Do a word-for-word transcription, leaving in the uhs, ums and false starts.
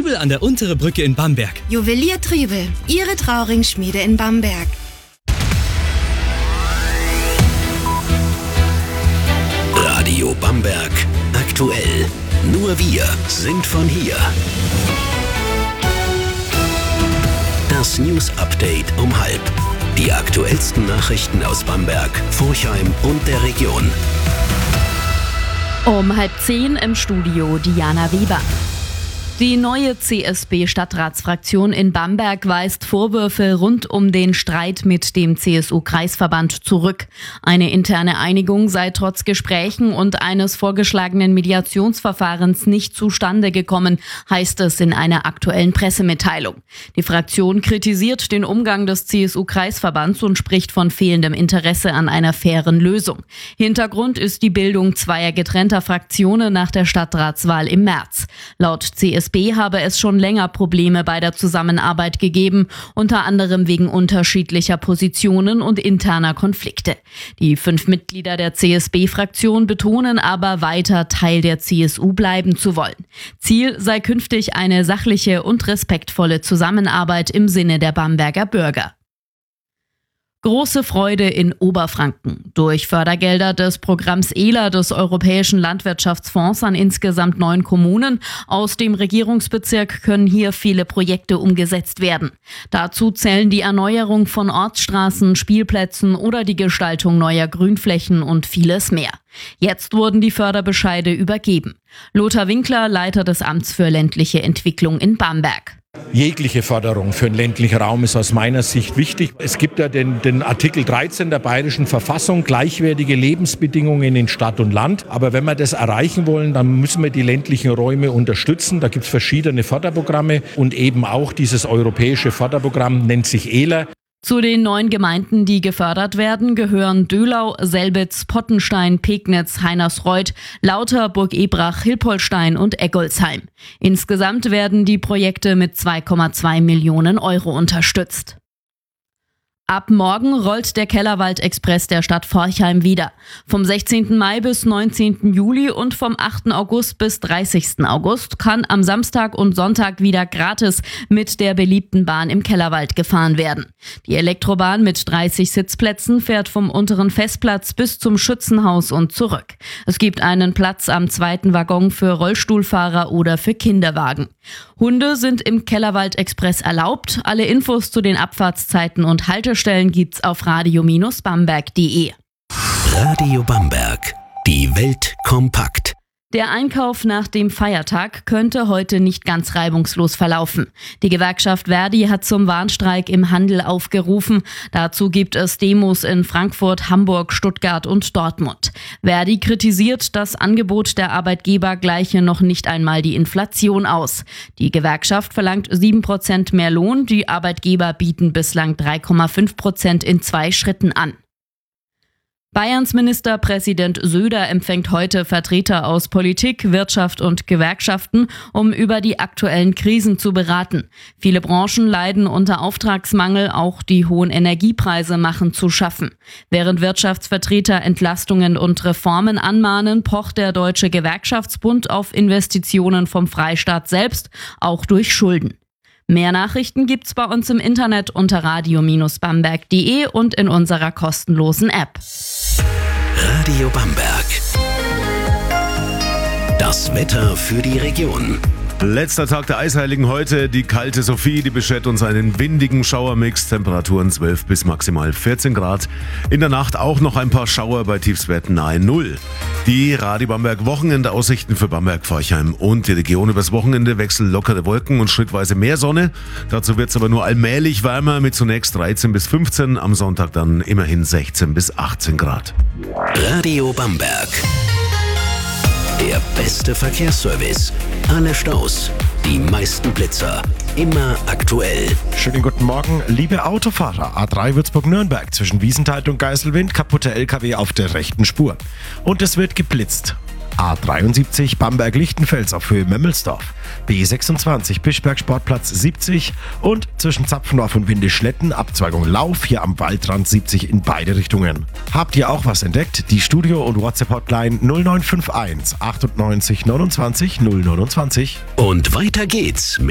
Triebel an der Untere Brücke in Bamberg. Juwelier Triebel, Ihre Trauringschmiede in Bamberg. Radio Bamberg aktuell. Nur wir sind von hier. Das News Update um halb. Die aktuellsten Nachrichten aus Bamberg, Forchheim und der Region. Um halb zehn im Studio Diana Weber. Die neue C S B-Stadtratsfraktion in Bamberg weist Vorwürfe rund um den Streit mit dem C S U-Kreisverband zurück. Eine interne Einigung sei trotz Gesprächen und eines vorgeschlagenen Mediationsverfahrens nicht zustande gekommen, heißt es in einer aktuellen Pressemitteilung. Die Fraktion kritisiert den Umgang des C S U-Kreisverbands und spricht von fehlendem Interesse an einer fairen Lösung. Hintergrund ist die Bildung zweier getrennter Fraktionen nach der Stadtratswahl im März. Laut C S B habe es schon länger Probleme bei der Zusammenarbeit gegeben, unter anderem wegen unterschiedlicher Positionen und interner Konflikte. Die fünf Mitglieder der C S B-Fraktion betonen aber weiter, Teil der C S U bleiben zu wollen. Ziel sei künftig eine sachliche und respektvolle Zusammenarbeit im Sinne der Bamberger Bürger. Große Freude in Oberfranken. Durch Fördergelder des Programms E L A des Europäischen Landwirtschaftsfonds an insgesamt neun Kommunen aus dem Regierungsbezirk können hier viele Projekte umgesetzt werden. Dazu zählen die Erneuerung von Ortsstraßen, Spielplätzen oder die Gestaltung neuer Grünflächen und vieles mehr. Jetzt wurden die Förderbescheide übergeben. Lothar Winkler, Leiter des Amts für ländliche Entwicklung in Bamberg. Jegliche Förderung für den ländlichen Raum ist aus meiner Sicht wichtig. Es gibt ja den, den Artikel dreizehn der Bayerischen Verfassung, gleichwertige Lebensbedingungen in Stadt und Land. Aber wenn wir das erreichen wollen, dann müssen wir die ländlichen Räume unterstützen. Da gibt es verschiedene Förderprogramme und eben auch dieses europäische Förderprogramm nennt sich E L A. Zu den neun Gemeinden, die gefördert werden, gehören Döhlau, Selbitz, Pottenstein, Pegnitz, Heinersreuth, Lauter, Burg-Ebrach, Hilpoltstein und Eggolsheim. Insgesamt werden die Projekte mit zwei Komma zwei Millionen Euro unterstützt. Ab morgen rollt der Kellerwald-Express der Stadt Forchheim wieder. Vom sechzehnten Mai bis neunzehnten Juli und vom achten August bis dreißigsten August kann am Samstag und Sonntag wieder gratis mit der beliebten Bahn im Kellerwald gefahren werden. Die Elektrobahn mit dreißig Sitzplätzen fährt vom unteren Festplatz bis zum Schützenhaus und zurück. Es gibt einen Platz am zweiten Waggon für Rollstuhlfahrer oder für Kinderwagen. Hunde sind im Kellerwald-Express erlaubt. Alle Infos zu den Abfahrtszeiten und Haltestellen gibt's auf radio Bindestrich bamberg punkt de. Radio Bamberg. Die Welt kompakt. Der Einkauf nach dem Feiertag könnte heute nicht ganz reibungslos verlaufen. Die Gewerkschaft Verdi hat zum Warnstreik im Handel aufgerufen. Dazu gibt es Demos in Frankfurt, Hamburg, Stuttgart und Dortmund. Verdi kritisiert, das Angebot der Arbeitgeber gleiche noch nicht einmal die Inflation aus. Die Gewerkschaft verlangt sieben Prozent mehr Lohn, die Arbeitgeber bieten bislang drei Komma fünf Prozent in zwei Schritten an. Bayerns Ministerpräsident Söder empfängt heute Vertreter aus Politik, Wirtschaft und Gewerkschaften, um über die aktuellen Krisen zu beraten. Viele Branchen leiden unter Auftragsmangel, auch die hohen Energiepreise machen zu schaffen. Während Wirtschaftsvertreter Entlastungen und Reformen anmahnen, pocht der Deutsche Gewerkschaftsbund auf Investitionen vom Freistaat selbst, auch durch Schulden. Mehr Nachrichten gibt's bei uns im Internet unter radio Bindestrich bamberg punkt de und in unserer kostenlosen App. Radio Bamberg. Das Wetter für die Region. Letzter Tag der Eisheiligen heute. Die kalte Sophie, die beschert uns einen windigen Schauermix. Temperaturen zwölf bis maximal vierzehn Grad. In der Nacht auch noch ein paar Schauer bei Tiefstwerten nahe Null. Die Radio Bamberg Wochenende-Aussichten für Bamberg, Forchheim und die Region. Übers Wochenende wechseln lockere Wolken und schrittweise mehr Sonne. Dazu wird es aber nur allmählich wärmer mit zunächst dreizehn bis fünfzehn. Am Sonntag dann immerhin sechzehn bis achtzehn Grad. Radio Bamberg. Der beste Verkehrsservice. Alle Staus, die meisten Blitzer, immer aktuell. Schönen guten Morgen, liebe Autofahrer. A drei Würzburg-Nürnberg zwischen Wiesenthal und Geiselwind, kaputte L K W auf der rechten Spur. Und es wird geblitzt. A dreiundsiebzig Bamberg-Lichtenfels auf Höhe Memmelsdorf, B sechsundzwanzig Bischberg-Sportplatz siebzig und zwischen Zapfendorf und Windischletten Abzweigung Lauf hier am Waldrand siebzig in beide Richtungen. Habt ihr auch was entdeckt? Die Studio- und WhatsApp-Hotline null neun fünf eins achtundneunzig neunundzwanzig null neunundzwanzig. Und weiter geht's mit